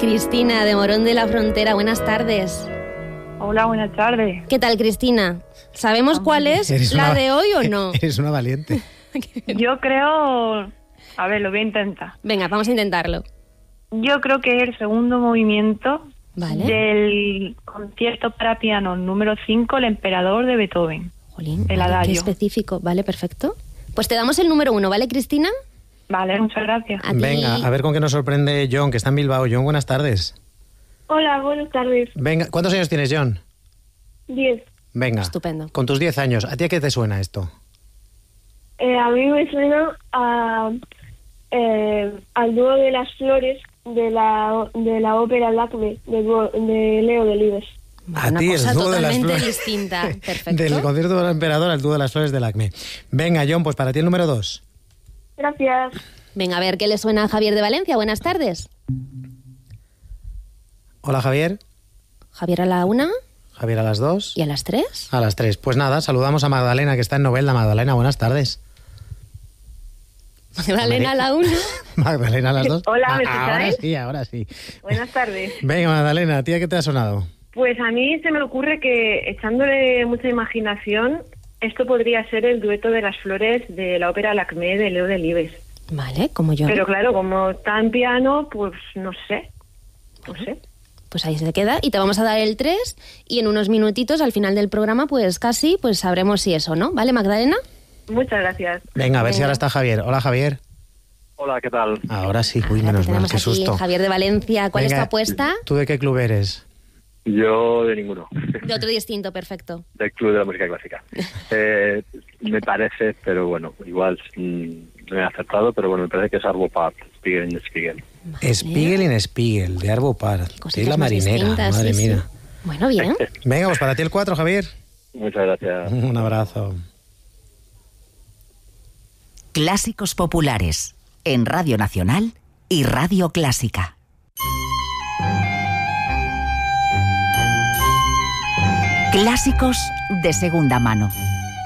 Cristina, de Morón de la Frontera. Buenas tardes. Hola, buenas tardes. ¿Qué tal, Cristina? ¿Sabemos cuál es la de hoy o no? Eres una valiente. Yo creo... A ver, lo voy a intentar. Venga, vamos a intentarlo. Yo creo que es el segundo movimiento Vale. del concierto para piano número 5, El Emperador, de Beethoven. Jolín, el vale, adagio. qué específico. Vale, perfecto. Pues te damos el número 1, ¿vale, Cristina? Vale, muchas gracias. A ti. Venga, a ver con qué nos sorprende John, que está en Bilbao. John, buenas tardes. Hola, buenas tardes. Venga, ¿cuántos años tienes, John? 10. Venga. Estupendo. Con tus 10 años, ¿a ti a qué te suena esto? A mí me suena al dúo de las flores de la ópera Lacme de Leo Delibes. A Una ti el cosa dúo de las totalmente flores. distinta. Perfecto. Del concierto del emperador al dúo de las flores del Acme. Venga, John, pues para ti el número 2. Gracias. Venga, a ver, ¿qué le suena a Javier de Valencia? Buenas tardes. Hola, Javier. Javier a la 1 Javier a las 2. y a las 3. A las 3. Pues nada, saludamos a Magdalena, que está en Novelda. Magdalena, buenas tardes. Magdalena a la 1. Magdalena a las 2. Hola, ¿me escucháis? Ahora sí. Buenas tardes. Venga, Magdalena, ¿a ti a qué te ha sonado? Pues a mí se me ocurre que, echándole mucha imaginación, esto podría ser el dueto de las flores de la ópera Lacme de Leo Delibes. Vale, como yo. Pero claro, como está en piano, pues no sé. Pues ahí se queda y te vamos a dar el 3 y en unos minutitos al final del programa pues casi pues sabremos si es o no. ¿Vale, Magdalena? Muchas gracias. Venga, a ver si Venga. ahora está Javier. Hola, Javier. Hola, ¿qué tal? Ahora sí, uy, Ahora menos te mal, tenemos qué aquí, susto. Javier de Valencia. ¿Cuál es tu Venga, apuesta? ¿Tú de qué club eres? Yo de ninguno, De otro distinto, perfecto. del Club de la Música Clásica. Me parece, pero bueno, igual no he acertado, pero bueno, me parece que es Arvo Pärt, Spiegel in Spiegel. Spiegel in Spiegel, de Arvo Pärt. Cositas Sí, la más marinera, distintas, madre sí, mía. sí. Bueno, bien. Venga, pues para ti el 4, Javier. Muchas gracias. Un abrazo. Clásicos populares en Radio Nacional y Radio Clásica. Clásicos de segunda mano.